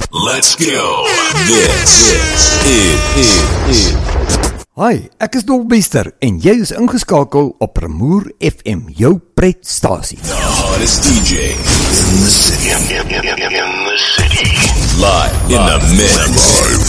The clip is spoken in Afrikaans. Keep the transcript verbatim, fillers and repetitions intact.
Let's go. This is Hi, ek is Dolbester en jy is ingeskakel op Remoer F M, jou pretstasie. The hottest D J in the city. In, in, in, in the city. Live in the mix. Live